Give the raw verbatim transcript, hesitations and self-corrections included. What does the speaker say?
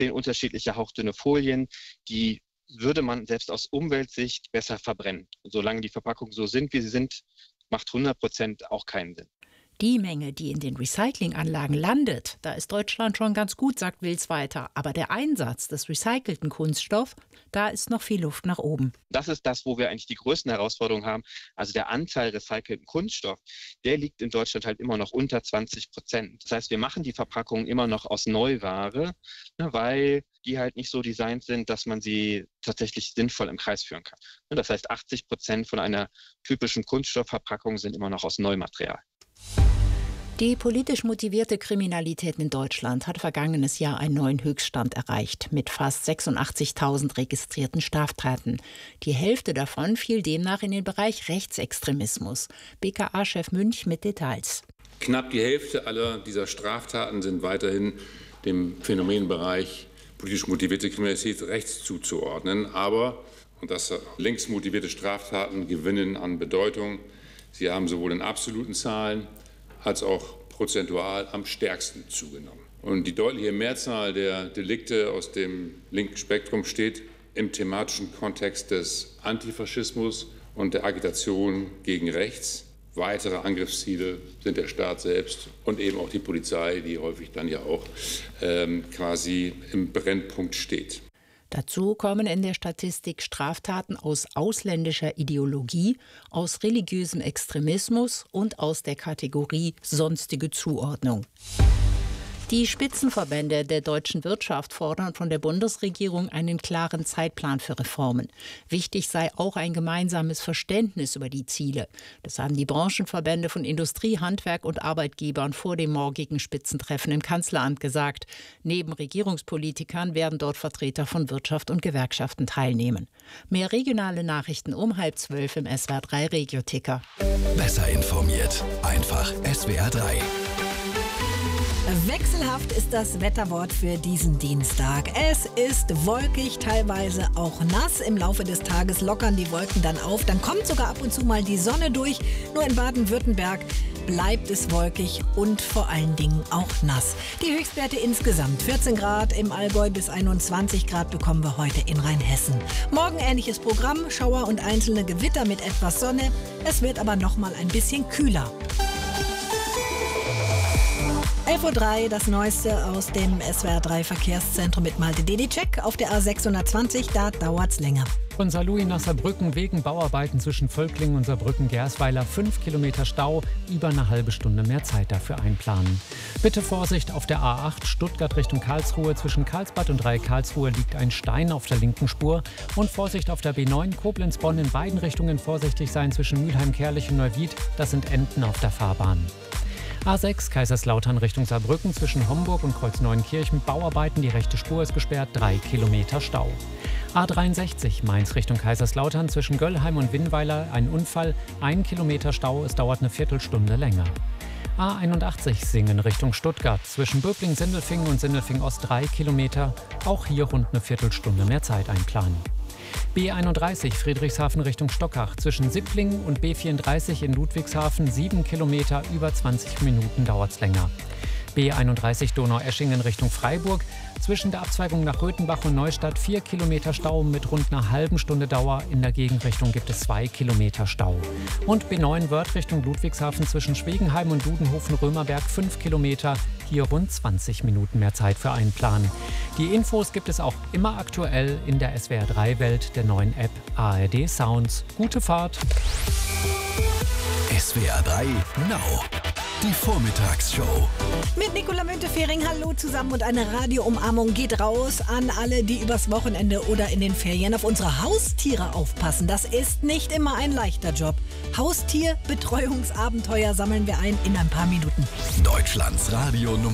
in unterschiedliche hauchdünne Folien, die würde man selbst aus Umweltsicht besser verbrennen. Solange die Verpackungen so sind, wie sie sind, macht hundert Prozent auch keinen Sinn. Die Menge, die in den Recyclinganlagen landet, da ist Deutschland schon ganz gut, sagt Wils weiter. Aber der Einsatz des recycelten Kunststoffs, da ist noch viel Luft nach oben. Das ist das, wo wir eigentlich die größten Herausforderungen haben. Also der Anteil recycelten Kunststoff, der liegt in Deutschland halt immer noch unter zwanzig Prozent. Das heißt, wir machen die Verpackungen immer noch aus Neuware, ne, weil die halt nicht so designt sind, dass man sie tatsächlich sinnvoll im Kreis führen kann. Das heißt, achtzig Prozent von einer typischen Kunststoffverpackung sind immer noch aus Neumaterial. Die politisch motivierte Kriminalität in Deutschland hat vergangenes Jahr einen neuen Höchststand erreicht, mit fast sechsundachtzigtausend registrierten Straftaten. Die Hälfte davon fiel demnach in den Bereich Rechtsextremismus. B K A-Chef Münch mit Details. Knapp die Hälfte aller dieser Straftaten sind weiterhin dem Phänomenbereich politisch motivierte Kriminalität rechts zuzuordnen. Aber, und das links motivierte Straftaten gewinnen an Bedeutung. Sie haben sowohl in absoluten Zahlen als auch prozentual am stärksten zugenommen. Und die deutliche Mehrzahl der Delikte aus dem linken Spektrum steht im thematischen Kontext des Antifaschismus und der Agitation gegen rechts. Weitere Angriffsziele sind der Staat selbst und eben auch die Polizei, die häufig dann ja auch ähm, quasi im Brennpunkt steht. Dazu kommen in der Statistik Straftaten aus ausländischer Ideologie, aus religiösem Extremismus und aus der Kategorie sonstige Zuordnung. Die Spitzenverbände der deutschen Wirtschaft fordern von der Bundesregierung einen klaren Zeitplan für Reformen. Wichtig sei auch ein gemeinsames Verständnis über die Ziele. Das haben die Branchenverbände von Industrie, Handwerk und Arbeitgebern vor dem morgigen Spitzentreffen im Kanzleramt gesagt. Neben Regierungspolitikern werden dort Vertreter von Wirtschaft und Gewerkschaften teilnehmen. Mehr regionale Nachrichten um halb zwölf im S W R drei Regioticker. Besser informiert, einfach S W R drei. Wechselhaft ist das Wetterwort für diesen Dienstag. Es ist wolkig, teilweise auch nass. Im Laufe des Tages lockern die Wolken dann auf. Dann kommt sogar ab und zu mal die Sonne durch. Nur in Baden-Württemberg bleibt es wolkig und vor allen Dingen auch nass. Die Höchstwerte insgesamt vierzehn Grad im Allgäu bis einundzwanzig Grad bekommen wir heute in Rheinhessen. Morgen ähnliches Programm, Schauer und einzelne Gewitter mit etwas Sonne. Es wird aber noch mal ein bisschen kühler. elf Uhr drei, das Neueste aus dem S W R drei Verkehrszentrum mit Malte Dedicek. Auf der A sechshundertzwanzig, da dauert's länger. Von Saarlouis nach Saarbrücken wegen Bauarbeiten zwischen Völklingen und Saarbrücken-Gersweiler fünf Kilometer Stau, über eine halbe Stunde mehr Zeit dafür einplanen. Bitte Vorsicht auf der A acht Stuttgart Richtung Karlsruhe. Zwischen Karlsbad und Dreieck-Karlsruhe liegt ein Stein auf der linken Spur. Und Vorsicht auf der B neun Koblenz-Bonn, in beiden Richtungen vorsichtig sein zwischen Mülheim-Kärlich und Neuwied. Das sind Enten auf der Fahrbahn. A sechs Kaiserslautern Richtung Saarbrücken zwischen Homburg und Kreuz-Neuenkirchen. Bauarbeiten, die rechte Spur ist gesperrt, drei Kilometer Stau. A dreiundsechzig Mainz Richtung Kaiserslautern zwischen Göllheim und Winnweiler ein Unfall, ein Kilometer Stau, es dauert eine Viertelstunde länger. A einundachtzig Singen Richtung Stuttgart zwischen Böbling-Sindelfingen und Sindelfingen-Ost drei Kilometer, auch hier rund eine Viertelstunde mehr Zeit einplanen. B einunddreißig Friedrichshafen Richtung Stockach zwischen Sipplingen und B vierunddreißig in Ludwigshafen sieben Kilometer, über zwanzig Minuten dauert's länger. B einunddreißig Donaueschingen Richtung Freiburg zwischen der Abzweigung nach Röthenbach und Neustadt vier Kilometer Stau mit rund einer halben Stunde Dauer. In der Gegenrichtung gibt es zwei Kilometer Stau. Und B neun Wörth Richtung Ludwigshafen zwischen Schwegenheim und Dudenhofen-Römerberg fünf Kilometer. Hier rund zwanzig Minuten mehr Zeit für Einplanen. Die Infos gibt es auch immer aktuell in der S W R drei Welt, der neuen App A R D Sounds. Gute Fahrt! S W R drei Now. Die Vormittagsshow. Mit Nicola Müntefering, hallo zusammen, und eine Radioumarmung geht raus an alle, die übers Wochenende oder in den Ferien auf unsere Haustiere aufpassen. Das ist nicht immer ein leichter Job. Haustierbetreuungsabenteuer sammeln wir ein in ein paar Minuten. Deutschlands Radio Nummer